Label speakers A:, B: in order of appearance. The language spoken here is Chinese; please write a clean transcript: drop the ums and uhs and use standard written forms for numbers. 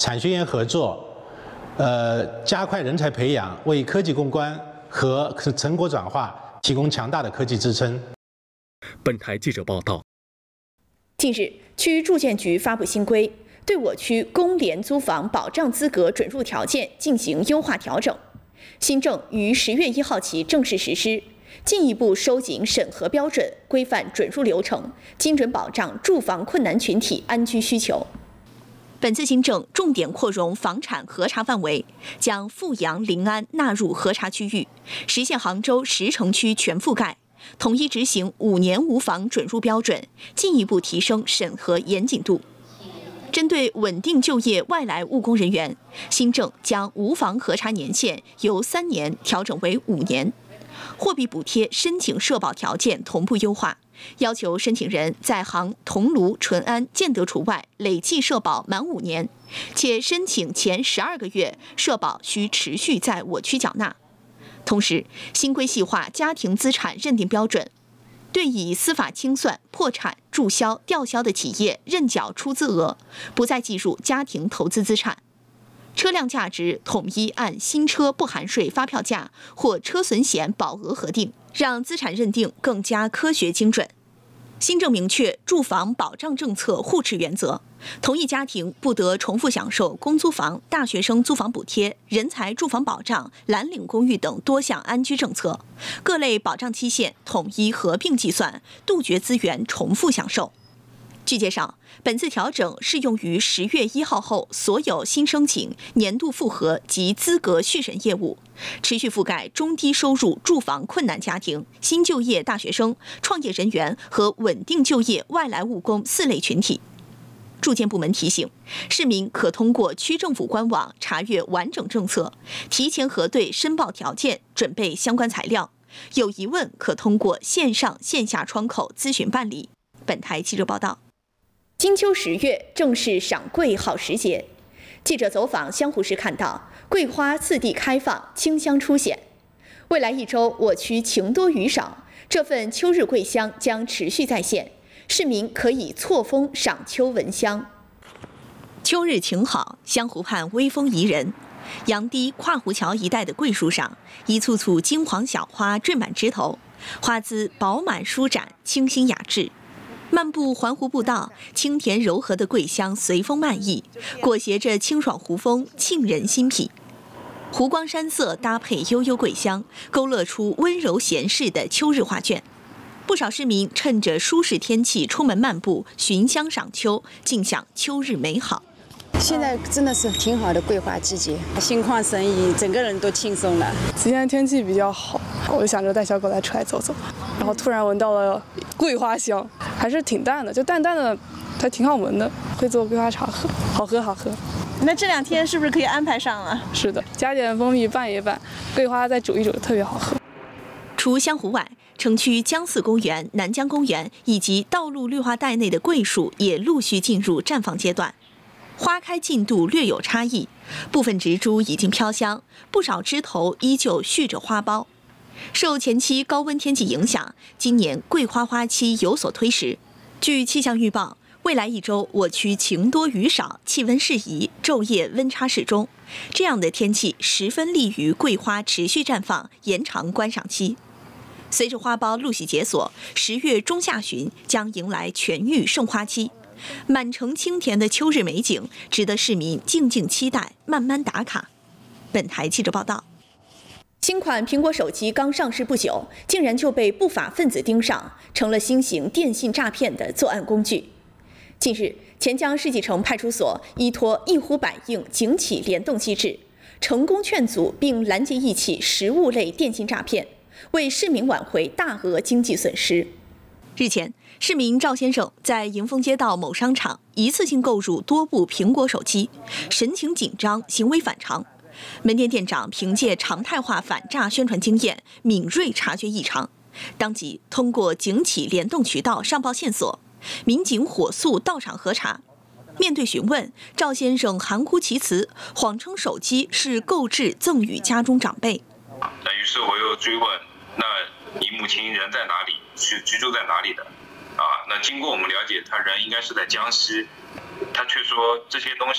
A: 产学研合作，加快人才培养，为科技攻关和成果转化提供强大的科技支撑。
B: 本台记者报道。
C: 近日，区住建局发布新规，对我区公联租房保障资格准入条件进行优化调整。新政于10月1号起正式实施，进一步收紧审核标准，规范准入流程，精准保障住房困难群体安居需求。本次新政重点扩容房产核查范围，将阜阳、临安纳入核查区域，实现杭州10城区全覆盖。统一执行5年无房准入标准，进一步提升审核严谨度。针对稳定就业外来务工人员，新政将无房核查年限由3年调整为5年，货币补贴申请社保条件同步优化，要求申请人在杭、桐庐、淳安、建德除外累计社保满5年，且申请前12个月社保需持续在我区缴纳。同时，新规细化家庭资产认定标准，对已司法清算、破产、注销、吊销的企业认缴出资额，不再计入家庭投资资产。车辆价值统一按新车不含税发票价或车损险保额核定，让资产认定更加科学精准。新政明确住房保障政策互持原则，同一家庭不得重复享受公租房、大学生租房补贴、人才住房保障、蓝领公寓等多项安居政策，各类保障期限统一合并计算，杜绝资源重复享受。据介绍，本次调整适用于10月1号后所有新申请、年度复核及资格续审业务，持续覆盖中低收入住房困难家庭、新就业大学生、创业人员和稳定就业外来务工4类群体。住建部门提醒，市民可通过区政府官网查阅完整政策，提前核对申报条件，准备相关材料。有疑问可通过线上线下窗口咨询办理。本台记者报道。金秋10月正是赏桂好时节，记者走访湘湖时看到，桂花四地开放，清香初显。未来1周，我区晴多雨少，这份秋日桂香将持续在线，市民可以错峰赏秋闻香。秋日晴好，湘湖畔微风宜人。杨堤跨湖桥一带的桂树上，一簇簇金黄小花缀满枝头，花姿饱满舒展，清新雅致。漫步环湖步道，清甜柔和的桂香随风漫溢，裹挟着清爽湖风，沁人心脾。湖光山色搭配悠悠桂香，勾勒出温柔闲适的秋日画卷。不少市民趁着舒适天气出门漫步，寻香赏秋，尽享秋日美好。
D: 现在真的是挺好的桂花季节，心旷神怡，整个人都轻松了。
E: 今天天气比较好，我就想着带小狗来出来走走，然后突然闻到了桂花香，还是挺淡的，就淡淡的，还挺好闻的。会做桂花茶喝，好喝好喝。
F: 那这2天是不是可以安排上了？
E: 是的，加点蜂蜜拌一拌，桂花再煮一煮，特别好喝。
C: 除湘湖外，城区江寺公园、南江公园以及道路绿化带内的桂树也陆续进入绽放阶段。花开进度略有差异，部分植株已经飘香，不少枝头依旧续着花苞。受前期高温天气影响，今年桂花花期有所推迟。据气象预报，未来1周我区晴多雨少，气温适宜，昼夜温差适中。这样的天气十分利于桂花持续绽放，延长观赏期。随着花苞陆续解锁，10月中下旬将迎来全域盛花期。满城清甜的秋日美景，值得市民静静期待，慢慢打卡。本台记者报道。新款苹果手机刚上市不久，竟然就被不法分子盯上，成了新型电信诈骗的作案工具。近日，钱江世纪城派出所依托一呼百应警企联动机制，成功劝阻并拦截一起实物类电信诈骗，为市民挽回大额经济损失。日前，市民赵先生在迎丰街道某商场一次性购入多部苹果手机，神情紧张，行为反常。门店店长凭借常态化反诈宣传经验，敏锐察觉异常，当即通过警企联动渠道上报线索，民警火速到场核查。面对询问，赵先生含糊其辞，谎称手机是购置赠与家中长辈。
G: 于是我又追问，那你母亲人在哪里？居住在哪里的？那经过我们了解，他人应该是在江西，他却说这些东西